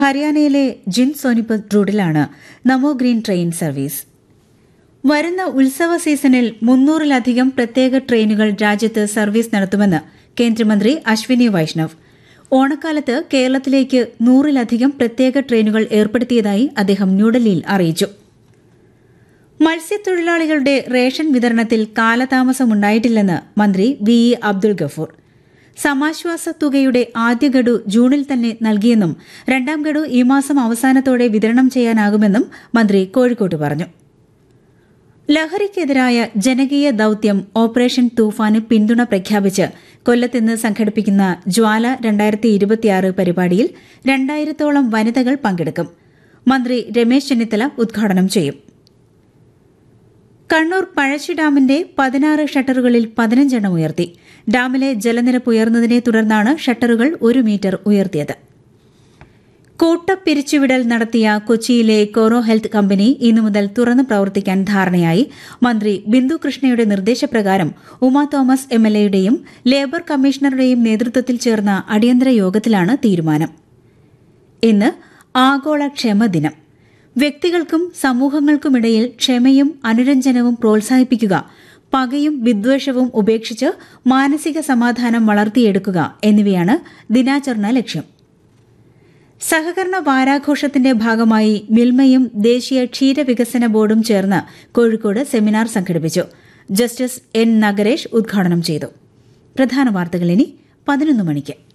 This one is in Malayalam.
ഹരിയാനയിലെ ജിൻ സോനിപത് റൂട്ടിലാണ് നമോ ഗ്രീൻ ട്രെയിൻ സർവീസ്. വരുന്ന ഉത്സവ സീസണിൽ 300-ലധികം പ്രത്യേക ട്രെയിനുകൾ രാജ്യത്ത് സർവീസ് നടത്തുമെന്ന് കേന്ദ്രമന്ത്രി അശ്വിനി വൈഷ്ണവ്. ഓണക്കാലത്ത് കേരളത്തിലേക്ക് 100-ലധികം പ്രത്യേക ട്രെയിനുകൾ ഏർപ്പെടുത്തിയതായി അദ്ദേഹം ന്യൂഡൽഹിയിൽ അറിയിച്ചു. മത്സ്യത്തൊഴിലാളികളുടെ റേഷൻ വിതരണത്തിൽ കാലതാമസമുണ്ടായിട്ടില്ലെന്ന് മന്ത്രി വി ഇ അബ്ദുൾ ഗഫൂർ. സമാശ്വാസ തുകയുടെ ആദ്യ ഗഡു ജൂണിൽ തന്നെ നൽകിയെന്നും രണ്ടാം ഗഡു ഈ മാസം അവസാനത്തോടെ വിതരണം ചെയ്യാനാകുമെന്നും മന്ത്രി കോഴിക്കോട്ട് പറഞ്ഞു. ലഹരിക്കെതിരായ ജനകീയ ദൌത്യം ഓപ്പറേഷൻ തൂഫാന് പിന്തുണ പ്രഖ്യാപിച്ച് കൊല്ലത്ത് സംഘടിപ്പിക്കുന്ന ജ്വാല 2026 പരിപാടിയിൽ 2000-ഓളം വനിതകൾ പങ്കെടുക്കും. മന്ത്രി രമേശ് ചെന്നിത്തല ഉദ്ഘാടനം ചെയ്യും. കണ്ണൂർ പഴശ്ശി ഡാമിന്റെ 16 ഷട്ടറുകളിൽ 15 എണ്ണം ഉയർത്തി. ഡാമിലെ ജലനിരപ്പ് ഉയർന്നതിനെ തുടർന്നാണ് ഷട്ടറുകൾ 1 മീറ്റർ ഉയർത്തിയത്. കൂട്ടപ്പിരിച്ചുവിടൽ നടത്തിയ കൊച്ചിയിലെ കോറോ ഹെൽത്ത് കമ്പനി ഇന്നു മുതൽ തുറന്നു പ്രവർത്തിക്കാൻ ധാരണയായി. മന്ത്രി ബിന്ദു കൃഷ്ണയുടെ നിർദ്ദേശപ്രകാരം ഉമാ തോമസ് എംഎൽഎയുടെയും ലേബർ കമ്മീഷണറുടെയും നേതൃത്വത്തിൽ ചേർന്ന അടിയന്തര യോഗത്തിലാണ് തീരുമാനം. ഇന്ന് ആഗോള ക്ഷമ ദിനം. വ്യക്തികൾക്കും സമൂഹങ്ങൾക്കുമിടയിൽ ക്ഷമയും അനുരഞ്ജനവും പ്രോത്സാഹിപ്പിക്കുക, പകയും വിദ്വേഷവും ഉപേക്ഷിച്ച് മാനസിക സമാധാനം വളർത്തിയെടുക്കുക എന്നിവയാണ് ദിനാചരണ ലക്ഷ്യം. സഹകരണ വാരാഘോഷത്തിന്റെ ഭാഗമായി മിൽമയും ദേശീയ ക്ഷീരവികസന ബോർഡും ചേർന്ന് കോഴിക്കോട് സെമിനാർ സംഘടിപ്പിച്ചു. ജസ്റ്റിസ് എൻ നഗരേഷ് ഉദ്ഘാടനം ചെയ്തു. പ്രധാന വാർത്തകൾ ഇനി 11 മണിക്ക്.